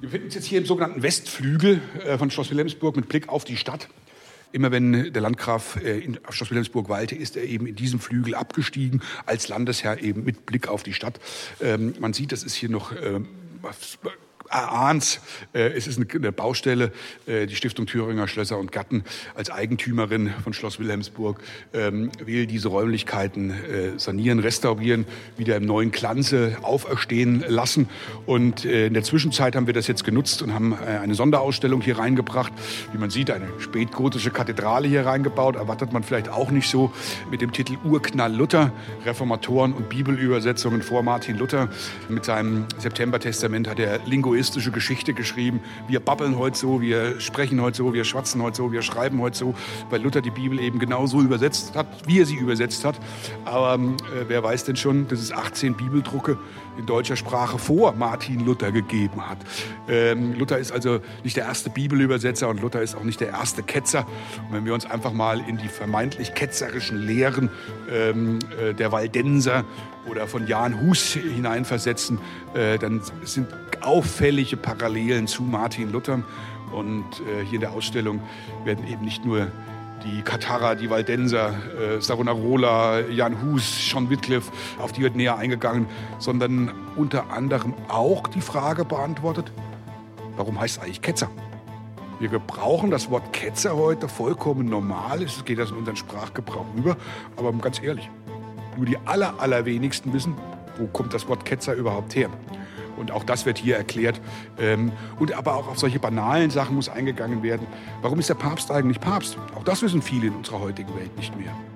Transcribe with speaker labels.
Speaker 1: Wir befinden uns jetzt hier im sogenannten Westflügel von Schloss Wilhelmsburg mit Blick auf die Stadt. Immer wenn der Landgraf in Schloss Wilhelmsburg weilte, ist er eben in diesem Flügel abgestiegen, als Landesherr eben mit Blick auf die Stadt. Man sieht, das ist hier noch erahnt. Es ist eine Baustelle. Die Stiftung Thüringer Schlösser und Gatten als Eigentümerin von Schloss Wilhelmsburg will diese Räumlichkeiten sanieren, restaurieren, wieder im neuen Glanze auferstehen lassen. Und in der Zwischenzeit haben wir das jetzt genutzt und haben eine Sonderausstellung hier reingebracht. Wie man sieht, eine spätgotische Kathedrale hier reingebaut. Erwartet man vielleicht auch nicht so, mit dem Titel Urknall Luther, Reformatoren und Bibelübersetzungen vor Martin Luther. Mit seinem Septembertestament hat er linguistische Geschichte geschrieben. Wir babbeln heute so, wir sprechen heute so, wir schwatzen heute so, wir schreiben heute so, weil Luther die Bibel eben genau so übersetzt hat, wie er sie übersetzt hat. Aber wer weiß denn schon, dass es 18 Bibeldrucke in deutscher Sprache vor Martin Luther gegeben hat. Luther ist also nicht der erste Bibelübersetzer und Luther ist auch nicht der erste Ketzer. Und wenn wir uns einfach mal in die vermeintlich ketzerischen Lehren der Waldenser oder von Jan Hus hineinversetzen, dann sind auffällige Parallelen zu Martin Luther. Und hier in der Ausstellung werden eben nicht nur die Katharer, die Waldenser, Savonarola, Jan Hus, John Wycliffe, auf die wird näher eingegangen, sondern unter anderem auch die Frage beantwortet, warum heißt es eigentlich Ketzer? Wir gebrauchen das Wort Ketzer heute vollkommen normal, es geht das in unseren Sprachgebrauch über, aber ganz ehrlich, nur die allerwenigsten wissen, wo kommt das Wort Ketzer überhaupt her. Und auch das wird hier erklärt. Und aber auch auf solche banalen Sachen muss eingegangen werden. Warum ist der Papst eigentlich Papst? Auch das wissen viele in unserer heutigen Welt nicht mehr.